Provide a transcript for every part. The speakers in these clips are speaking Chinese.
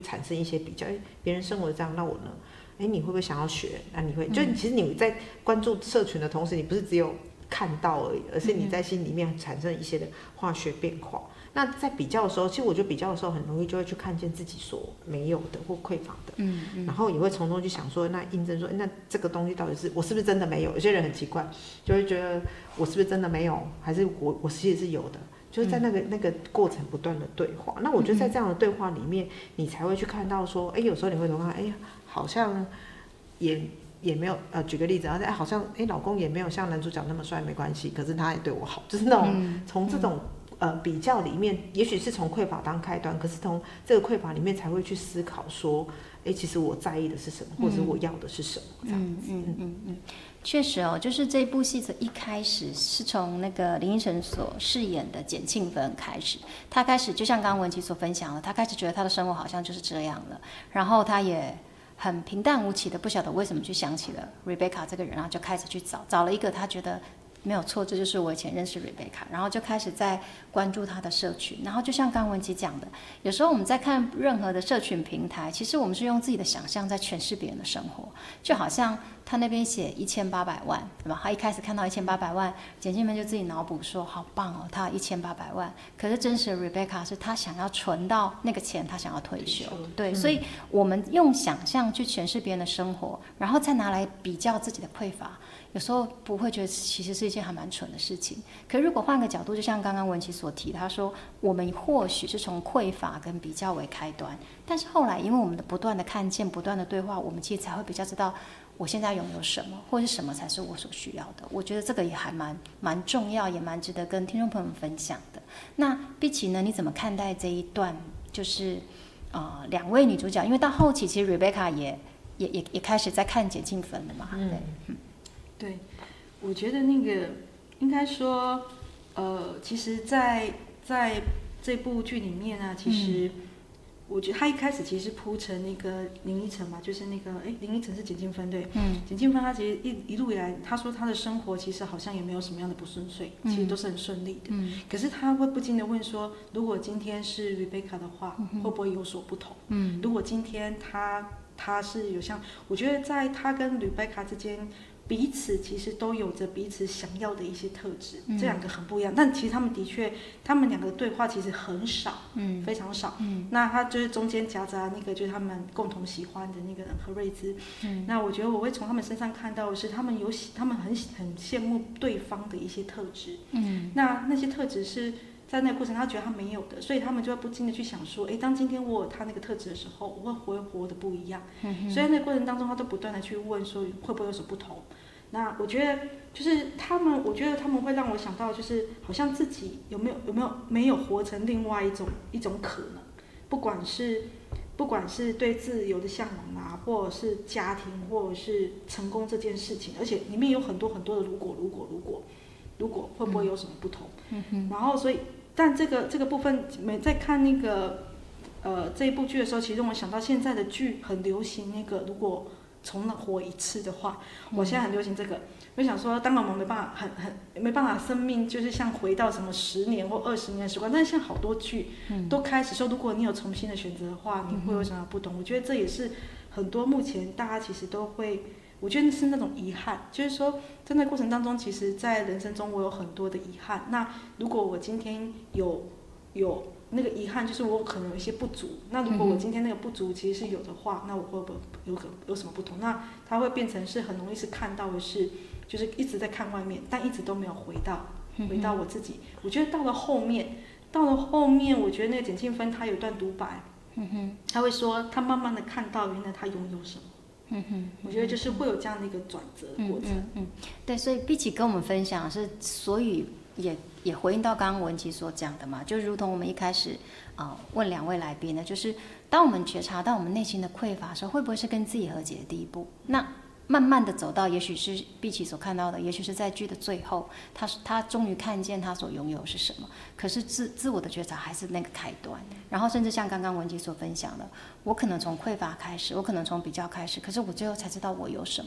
产生一些比较，别人生活这样，那我呢？你会不会想要学？那你会就其实你在关注社群的同时，你不是只有看到而已，而是你在心里面产生一些的化学变化。那在比较的时候，其实我觉得比较的时候很容易就会去看见自己所没有的或匮乏的，然后也会从中去想说，那印证说，那这个东西到底是我是不是真的没有？有些人很奇怪，就会觉得我是不是真的没有，还是我其实是有的。就是在那个过程不断的对话，那我觉得在这样的对话里面，你才会去看到说，有时候你会看，好像也没有举个例子，好像老公也没有像男主角那么帅，没关系，可是他也对我好，就是那种从这种比较里面，也许是从匮乏当开端，可是从这个匮乏里面才会去思考说，其实我在意的是什么，或者是我要的是什么，这样子。 确实哦，就是这部戏的一开始是从那个林依晨所饰演的简庆芬开始，他开始就像刚刚文琪所分享的，他开始觉得他的生活好像就是这样了，然后他也很平淡无奇的，不晓得为什么去想起了 Rebecca 这个人，然后就开始去找了一个他觉得没有错，这就是我以前认识 Rebecca， 然后就开始在关注她的社群，然后就像刚文琪讲的，有时候我们在看任何的社群平台，其实我们是用自己的想象在诠释别人的生活，就好像他那边写1800万，对吧？他一开始看到1800万，简庆芬就自己脑补说好棒哦，他有1800万。可是真实的 Rebecca 是他想要存到那个钱，他想要退休。对，所以我们用想象去诠释别人的生活，然后再拿来比较自己的匮乏。有时候不会觉得其实是一件还蛮蠢的事情，可如果换个角度，就像刚刚文琪所提，他说我们或许是从匮乏跟比较为开端，但是后来因为我们的不断的看见、不断的对话，我们其实才会比较知道我现在拥有什么，或是什么才是我所需要的。我觉得这个也还蛮重要，也蛮值得跟听众朋友们分享的。那碧琪呢，你怎么看待这一段？就是两位女主角，因为到后期其实 Rebecca 也开始在看简庆芬了嘛， 对，我觉得那个应该说，其实在这部剧里面啊，其实我觉得他一开始其实铺成那个林依晨嘛，就是那个林依晨是简庆芬对，简庆芬他其实一路以来，他说他的生活其实好像也没有什么样的不顺遂，其实都是很顺利的。可是他会不禁的问说，如果今天是 Rebecca 的话，会不会有所不同？如果今天他是有像，我觉得在他跟 Rebecca 之间。彼此其实都有着彼此想要的一些特质，这两个很不一样。但其实他们的确，他们两个的对话其实很少，非常少。那他就是中间夹杂那个就是他们共同喜欢的那个人何瑞芝。那我觉得我会从他们身上看到的是，他们很羡慕对方的一些特质。那些特质是。在那个过程，他觉得他没有的，所以他们就会不禁的去想说，当今天我有他那个特质的时候，我会活得不一样。所以在那个过程当中，他都不断的去问说，会不会有所不同？那我觉得就是我觉得他们会让我想到，就是好像自己没有活成另外一种可能，不管是对自由的向往啊，或者是家庭，或者是成功这件事情，而且里面有很多很多的如果会不会有什么不同？然后所以。但这个部分，在看那个这一部剧的时候，其实我想到现在的剧很流行那个，如果重活一次的话，我现在很流行这个。我想说，当然我们没办法，生命就是像回到什么10年或20年的时光，但是现在好多剧都开始说，如果你有重新的选择的话，你会有什么不同？我觉得这也是很多目前大家其实都会。我觉得是那种遗憾，就是说，在那过程当中，其实，在人生中我有很多的遗憾。那如果我今天有那个遗憾，就是我可能有一些不足。那如果我今天那个不足其实是有的话，那我会不会有什么不同？那它会变成是很容易是看到的是，就是一直在看外面，但一直都没有回到我自己。我觉得到了后面，我觉得那个简庆芬她有一段独白，她会说，她慢慢的看到原来她拥有什么。我觉得就是会有这样的一个转折的过程。 对，所以碧琪跟我们分享是，所以也回应到刚刚文琪所讲的嘛，就如同我们一开始问两位来宾呢，就是当我们觉察到我们内心的匮乏的时候，会不会是跟自己和解的第一步？那慢慢的走到，也许是碧琪所看到的，也许是在剧的最后，他终于看见他所拥有的是什么。可是自我的觉察还是那个开端。然后甚至像刚刚文琪所分享的，我可能从匮乏开始，我可能从比较开始，可是我最后才知道我有什么。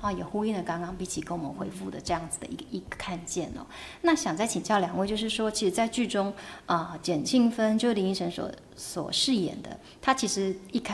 也呼应了刚刚碧琪跟我们回复的这样子的一个看见哦。那想再请教两位，就是说，其实，在剧中简庆芬就是林依晨所饰演的，他其实一开